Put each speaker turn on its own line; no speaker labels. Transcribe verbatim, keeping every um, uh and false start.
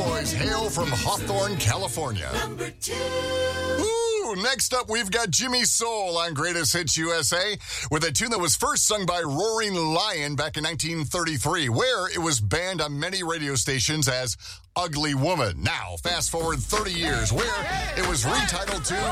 Boys hail from Hawthorne, California.
Number two.
Ooh, next up, we've got Jimmy Soul on Greatest Hits U S A with a tune that was first sung by Roaring Lion back in nineteen thirty-three, where it was banned on many radio stations as Ugly Woman. Now, fast forward thirty years, where it was retitled to